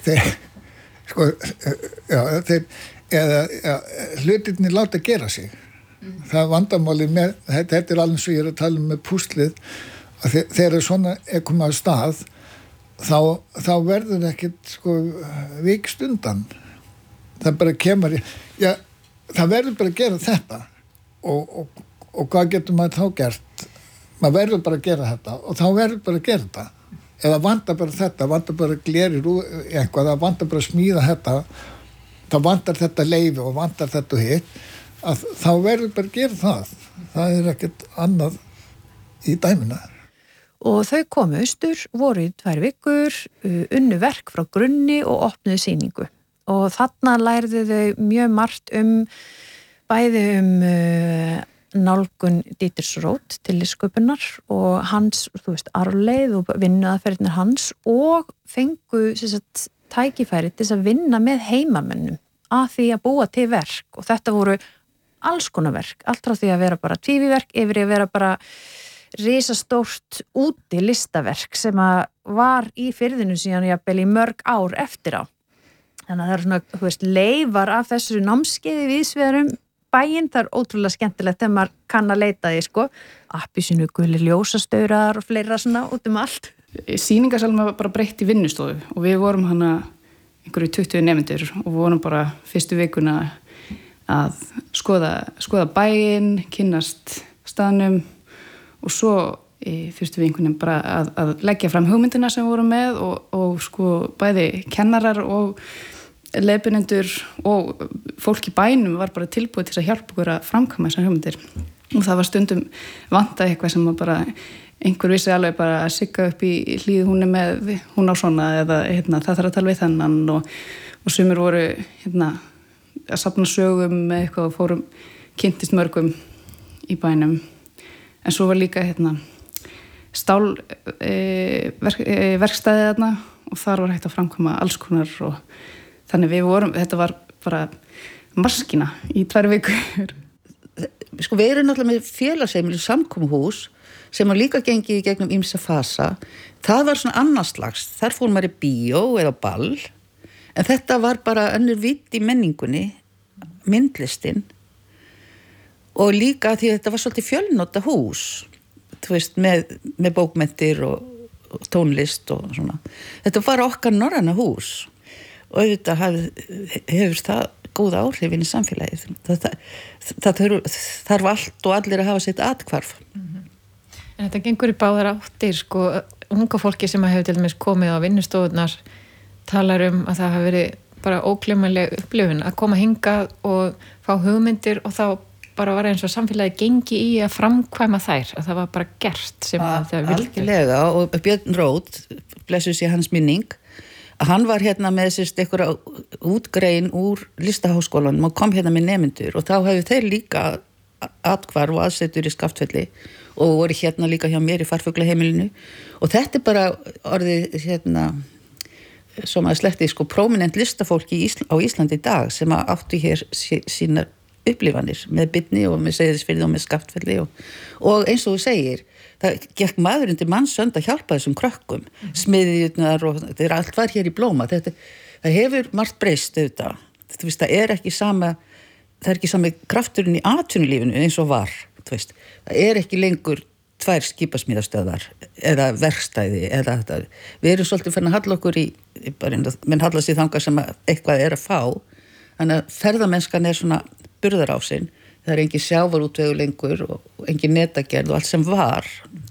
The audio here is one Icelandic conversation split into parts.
þeir sko, hlutirnir láta gera sig. Það vandamáli með, þetta alveg svo ég að tala með púslið, að þegar svona komið á stað, þá verður ekkert sko vikst undan. Það bara kemur, það verður bara að gera þetta og hvað getur maður þá gert? Maður verður bara að gera þetta og þá verður bara að gera þetta. Eða vantar bara þetta, vantar bara glerir eitthvað, það vantar bara að smíða þetta, þá vantar þetta leyfi og vantar þetta og hitt, að þá verður bara að gera það. Það ekkert annað í dæmina. Og þau komu austur, voru í 2 vikur, unnu verk frá grunni og opnuðu sýningu. Og þarna lærðu þau mjög margt bæði nálgun Dieters Roth til listsköpunar og hans, arfleið og vinnuaðferðirnar hans og fengu tækifæri til að vinna með heimamönnum að því að búa til verk og þetta voru alls konar verk, allt frá því að vera bara tvíviverk yfir að vera bara risastórt úti listaverk sem var í firðinu síðan jafnvel í mörg ár eftir á. Þannig að það eru svona, leifar af þessu námskeiði víðsvegar bæinn, það ótrúlega skemmtilegt þegar maður kann að leita því, appelsínu guli ljósastaurar og fleira svona út allt. Sýningarsalnum var bara breytt í vinnustofu og við vorum hana einhverju 20 nemendur og vorum bara fyrstu vikuna að skoða bæinn, kynnast staðnum og svo í fyrstu vikunum bara að leggja fram hugmyndina sem við vorum með og bæði kennarar og leiðbeinendur og fólk í bænum var bara tilbúið til að hjálpa okkur að framkvæma þessar hugmyndir og það var stundum vantað eitthvað sem bara einhver vissi alveg bara að sigga upp í hlíð hún á svona eða það þarf að tala við þennan og sumir voru að safna sögum með eitthvað og fórum kynntist mörgum í bænum en svo var líka verkstæði þarna og þar var hægt að framkvæma alls konar og þannig þetta var bara maskína í 2 vikur. Við erum náttúrulega með félagsheimili samkomuhús sem var líka gengið í gegnum ýmsa fasa. Það var svona annarslags. Þar fór maður í bíó eða ball en þetta var bara önnur vitt í menningunni, myndlistin og líka því að þetta var svolítið fjölnota hús, með bókmenntir og tónlist og svona. Þetta var okkar norræna hús og auðvitað hefur það góð áhrif inn í samfélagið. Það þarf allt og allir að hafa sitt athvarf. En þetta gengur í báðar áttir, unga fólki sem hefur til dæmis komið á vinnustofunar talar að það hafi verið bara ógleymanleg upplifun að koma hingað og fá hugmyndir og þá bara var eins og samfélagið gengi í að framkvæma þær, að það var bara gert sem það vildi. Algjörlega og Björn Roth, blessuð sé hans minning, að hann var með einhverja útgrein úr listaháskólanum og kom með nemendur og þá hefur þeir líka athvarf og aðsetur í Skaftfelli og voru líka hjá mér í Farfuglaheimilinu og þetta bara orðið svo maður sletti próminent listafólki á Íslandi í dag sem áttu hér sínar upplifanir með Byrni og með Seyðisfirði og með Skaftfelli og eins og þú segir það gekk maður undir mannsönd að hjálpa þessum krökkum, smiðjurnar og þetta allt var hér í blóma. Það hefur margt breyst auðvitað. Það er ekki sami krafturinn í atvinnulífinu eins og var. Það ekki lengur 2 skipasmíðastöðvar eða verkstæði eða þetta. Við erum svolítið farin að halla okkur menn halla sig þangað sem eitthvað að fá. Þannig að ferðamennskan svona burðarásinn. Það engin sjávarútvegu lengur og engin netagerð og allt sem var.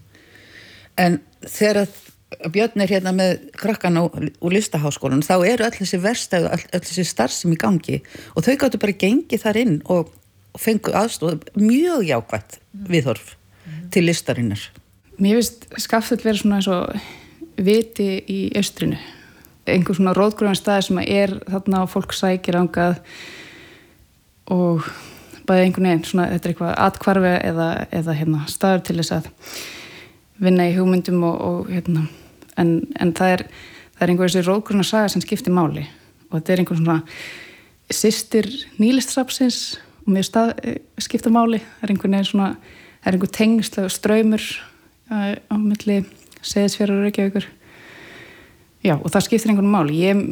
En þegar Björn með krakkana úr listaháskólanum, þá eru öll þessi verkstæði og öll þessi starfsemi í gangi og þau gátu bara gengið þar inn og fengu aðstoð mjög jákvætt viðhorf til listarinnar. Mér finnst Skaftfell vera svona eins og viti í austrinu. Einhver svona rótgróin staði sem þarna og fólk sækir angað og bæði einhvern veginn, svona, þetta eitthvað athvarfi eða staður til þess að vinna í hugmyndum og en það einhver þessi rótgróna saga sem skiptir máli og þetta einhver svona systir nýlistsafnsins og mér skipta máli, það einhvern veginn svona, það einhver tengsl straumur á milli Seyðisfjarðar og Reykjavíkur. Já, og það skiptir einhvern máli.